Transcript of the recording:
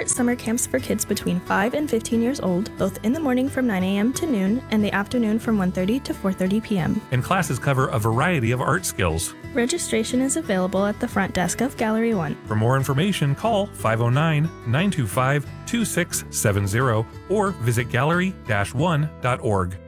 art summer camps for kids between 5 and 15 years old, both in the morning from 9 a.m. to noon and the afternoon from 1:30 to 4:30 p.m. And classes cover a variety of art skills. Registration is available at the front desk of Gallery 1. For more information, call 509-925-2670 or visit gallery-1.org.